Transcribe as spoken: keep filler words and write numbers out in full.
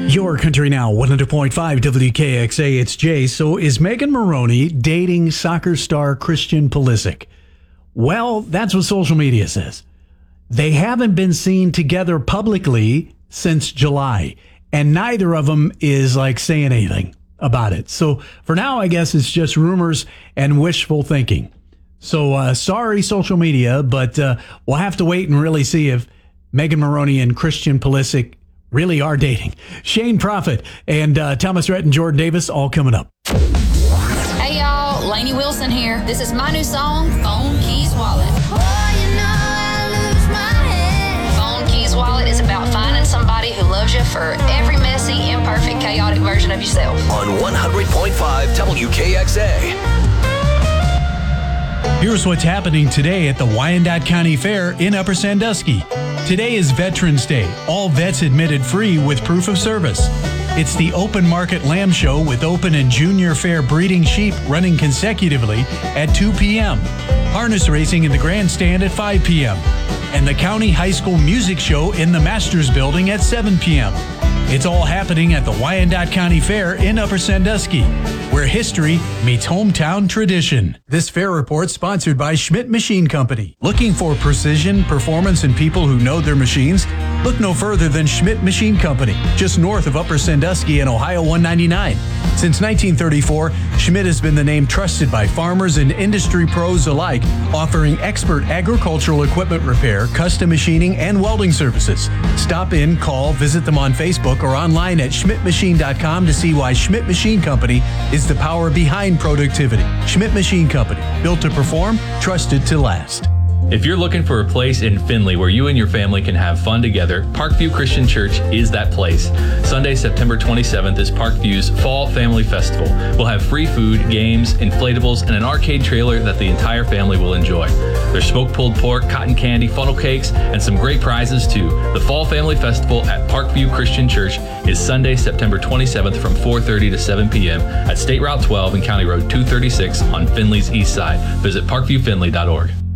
Your Country Now, one hundred point five W K X A, it's Jay. So is Megan Maroney dating soccer star Christian Pulisic? Well, that's what social media says. They haven't been seen together publicly since July, and neither of them is like saying anything about it. So for now, I guess it's just rumors and wishful thinking. So uh, sorry, social media, but uh, we'll have to wait and really see if Megan Maroney and Christian Pulisic really are dating. Shane Prophet and uh, Thomas Rhett and Jordan Davis all coming up. Hey y'all, Lainey Wilson here. This is my new song, Phone Keys Wallet. Oh, you know I lose my head. Phone Keys Wallet is about finding somebody who loves you for every messy, imperfect, chaotic version of yourself. On one hundred point five W K X A. Here's what's happening today at the Wyandotte County Fair in Upper Sandusky. Today is Veterans Day. All vets admitted free with proof of service. It's the Open Market Lamb Show with open and junior fair breeding sheep running consecutively at two p.m. Harness racing in the grandstand at five p.m. And the County High School Music Show in the Masters Building at seven p.m. It's all happening at the Wyandotte County Fair in Upper Sandusky, where history meets hometown tradition. This fair report sponsored by Schmidt Machine Company. Looking for precision, performance, and people who know their machines? Look no further than Schmidt Machine Company, just north of Upper Sandusky and Ohio one ninety-nine. Since nineteen thirty-four, Schmidt has been the name trusted by farmers and industry pros alike, offering expert agricultural equipment repair, custom machining, and welding services. Stop in, call, visit them on Facebook or online at schmidt machine dot com to see why Schmidt Machine Company is the power behind productivity. Schmidt Machine Company, built to perform, trusted to last. If you're looking for a place in Findlay where you and your family can have fun together, Parkview Christian Church is that place. Sunday, September twenty-seventh is Parkview's Fall Family Festival. We'll have free food, games, inflatables, and an arcade trailer that the entire family will enjoy. There's smoked pulled pork, cotton candy, funnel cakes, and some great prizes too. The Fall Family Festival at Parkview Christian Church is Sunday, September twenty-seventh from four thirty to seven p.m. at State Route twelve and County Road two thirty-six on Findlay's east side. Visit parkview finley dot org.